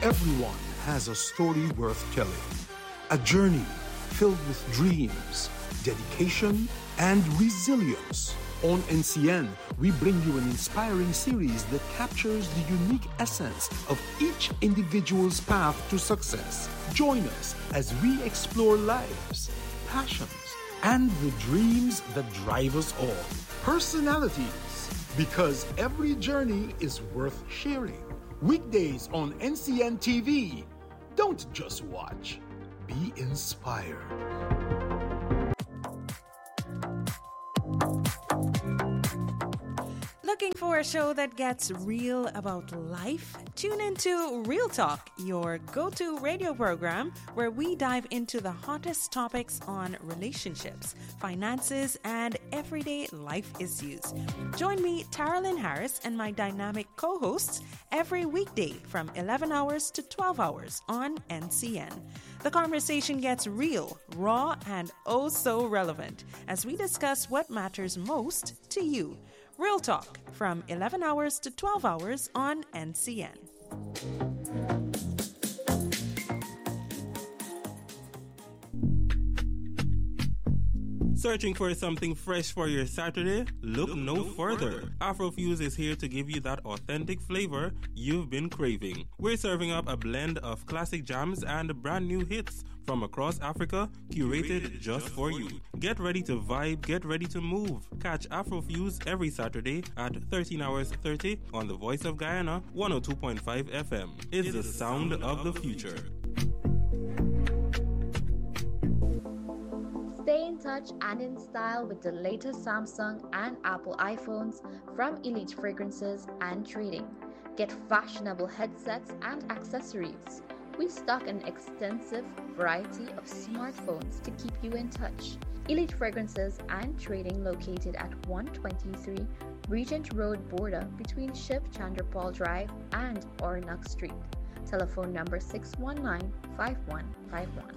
Everyone has a story worth telling, a journey filled with dreams, dedication, and resilience. On NCN, we bring you an inspiring series that captures the unique essence of each individual's path to success. Join us as we explore lives, passions, and the dreams that drive us all. Personalities, because every journey is worth sharing. Weekdays on NCN TV. Don't just watch, be inspired. Looking for a show that gets real about life? Tune into Real Talk, your go-to radio program where we dive into the hottest topics on relationships, finances, and everyday life issues. Join me, Taralyn Harris, and my dynamic co-hosts every weekday from 11 hours to 12 hours on NCN. The conversation gets real, raw, and oh so relevant as we discuss what matters most to you. Real Talk from 11 hours to 12 hours on NCN. Searching for something fresh for your Saturday? Look no further. Afrofuse is here to give you that authentic flavor you've been craving. We're serving up a blend of classic jams and brand new hits from across Africa, curated just for you. Get ready to vibe, get ready to move. Catch Afrofuse every Saturday at 13 hours 30 on the Voice of Guyana, 102.5 FM. It's the sound of the future. Stay in touch and in style with the latest Samsung and Apple iPhones from Elite Fragrances and Trading. Get fashionable headsets and accessories. We stock an extensive variety of smartphones to keep you in touch. Elite Fragrances and Trading located at 123 Regent Road border between Shiv Chandrapal Drive and Oronak Street. Telephone number 619-5151.